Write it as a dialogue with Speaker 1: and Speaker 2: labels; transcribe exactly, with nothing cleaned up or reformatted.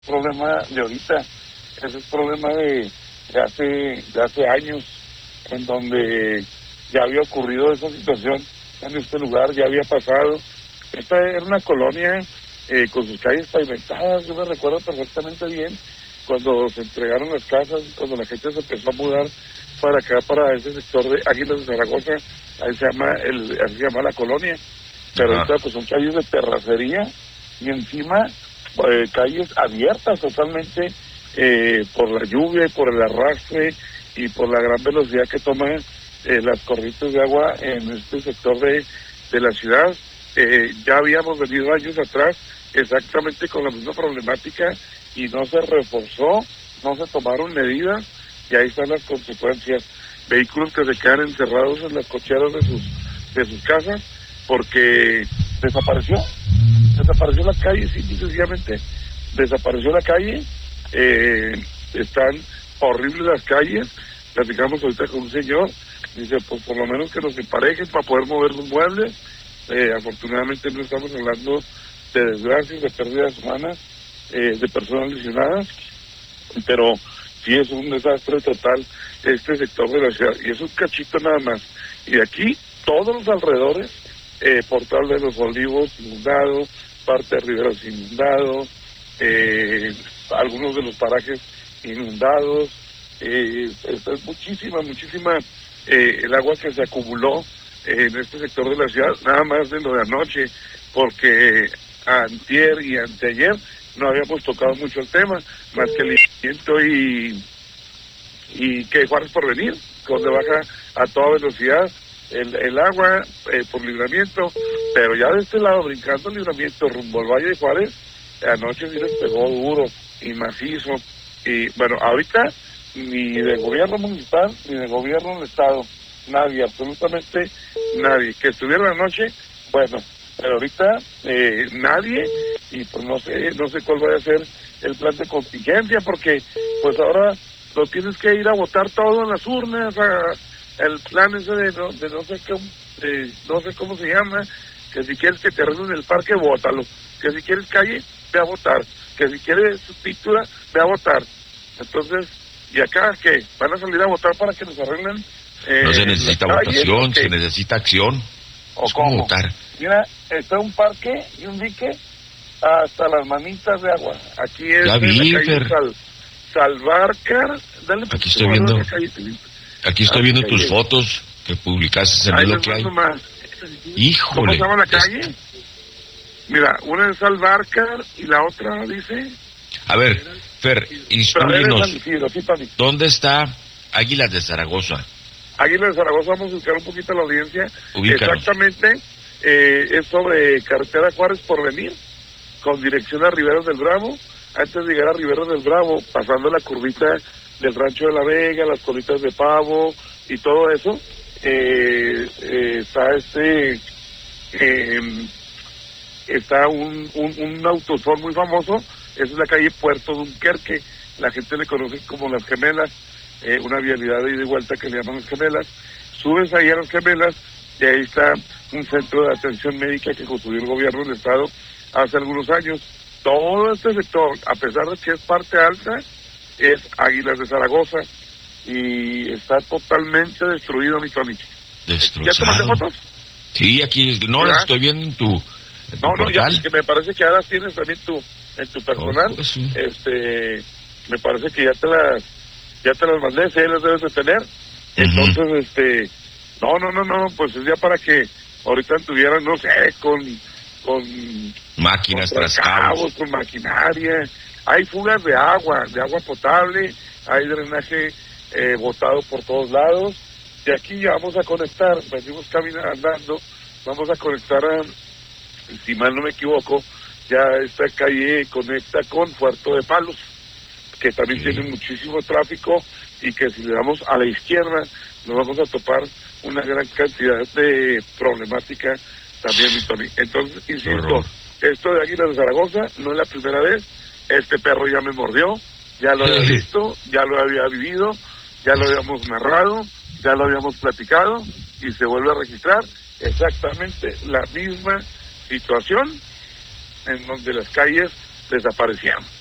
Speaker 1: problema de ahorita, ese es problema de, de hace de hace años, en donde ya había ocurrido esa situación en este lugar, ya había pasado. Esta era una colonia eh, con sus calles pavimentadas, yo me recuerdo perfectamente bien cuando se entregaron las casas, cuando la gente se empezó a mudar para acá, para ese sector de Águilas de Zaragoza, ahí se llama, el, así se llama la colonia, pero ahorita pues son calles de terracería y encima eh, calles abiertas totalmente eh, por la lluvia y por el arrastre y por la gran velocidad que toman eh, las corrientes de agua en este sector de, de la ciudad. Eh, ya habíamos venido años atrás exactamente con la misma problemática y no se reforzó, no se tomaron medidas y ahí están las consecuencias. Vehículos que se quedan encerrados en las cocheras de sus de sus casas porque desapareció, desapareció la calle, simple y sencillamente desapareció la calle. Eh, están horribles las calles. Platicamos ahorita con un señor, dice, pues por lo menos que nos emparejen para poder mover los muebles. Eh, afortunadamente no estamos hablando de desgracias, de pérdidas humanas, eh, de personas lesionadas, pero sí es un desastre total este sector de la ciudad, y es un cachito nada más. Y de aquí, todos los alrededores, eh, Portal de los Olivos inundado, parte de Riveros inundado, eh, algunos de los parajes inundados, eh, es, es muchísima, muchísima eh, el agua que se acumuló en este sector de la ciudad, nada más de lo de anoche, porque antier y anteayer no habíamos tocado mucho el tema, más que el viento y y que Juárez por venir, donde baja a toda velocidad el, el agua eh, por Libramiento, pero ya de este lado, brincando el Libramiento rumbo al Valle de Juárez, anoche sí les pegó duro y macizo, y bueno, ahorita ni de gobierno municipal, ni de gobierno del estado, nadie, absolutamente nadie, que estuviera la noche, bueno, pero ahorita eh, nadie, y pues no sé, no sé cuál vaya a ser el plan de contingencia, porque pues ahora lo tienes que ir a votar todo en las urnas, a, el plan ese de no, de no sé cómo, de no sé cómo se llama, que si quieres que te arreglen el parque, vótalo, que si quieres calle, ve a votar, que si quieres pintura, ve a votar. Entonces, ¿y acá qué? ¿Van a salir a votar para que nos arreglen?
Speaker 2: Eh, no se necesita votación, se necesita acción.
Speaker 1: ¿O es cómo? Votar. Mira, está un parque y un dique hasta las manitas de agua. Aquí es
Speaker 2: ya vi, en la calle
Speaker 1: Sal, Salvarcar. Dale,
Speaker 2: aquí estoy viendo, aquí estoy viendo tus fotos que publicaste en el que hay. Híjole.
Speaker 1: ¿Cómo se llama la calle? Es... Mira, una es Salvarcar y la otra dice...
Speaker 2: A ver, Fer, instrúyenos. ¿Dónde está Águilas de Zaragoza?
Speaker 1: Águilas de Zaragoza, vamos a buscar un poquito la audiencia.
Speaker 2: Ubícanos.
Speaker 1: Exactamente, eh, es sobre carretera Juárez por venir, con dirección a Riveros del Bravo. Antes de llegar a Riveros del Bravo, pasando la curvita del Rancho de la Vega, las colitas de pavo y todo eso, eh, eh, está este, eh, está un, un, un autosón muy famoso, esa es la calle Puerto Dunkerque, la gente le conoce como Las Gemelas, eh, una vialidad de ida y vuelta que le llaman Las Gemelas. Subes ahí a Las Gemelas y ahí está un centro de atención médica que construyó el gobierno del estado hace algunos años. Todo este sector, a pesar de que es parte alta, es Águilas de Zaragoza y está totalmente destruido, mi Tony.
Speaker 2: Destrozado.
Speaker 1: ¿Ya tomaste fotos?
Speaker 2: Sí, aquí, no las estoy viendo en tu, en tu
Speaker 1: No, no,
Speaker 2: portal.
Speaker 1: ya, que me parece que ahora tienes también tu, en tu personal,
Speaker 2: oh, pues sí.
Speaker 1: este, me parece que ya te las, ya te las mandé, sí, las debes de tener. Uh-huh. Entonces, este, no, no, no, no, pues es ya para que ahorita estuvieran, no sé, con, con
Speaker 2: máquinas
Speaker 1: con
Speaker 2: tras
Speaker 1: cabos, con maquinaria. Hay fugas de agua, de agua potable, hay drenaje eh, botado por todos lados. Y aquí ya vamos a conectar, venimos caminando, andando, vamos a conectar a, si mal no me equivoco, ya esta calle conecta con Puerto de Palos, que también sí. tiene muchísimo tráfico y que si le damos a la izquierda nos vamos a topar una gran cantidad de problemática también, mi Tony. Entonces, insisto, esto de Águilas de Zaragoza no es la primera vez, este perro ya me mordió, ya lo había visto, ya lo había vivido, ya lo habíamos narrado, ya lo habíamos platicado y se vuelve a registrar exactamente la misma situación en donde las calles desaparecían.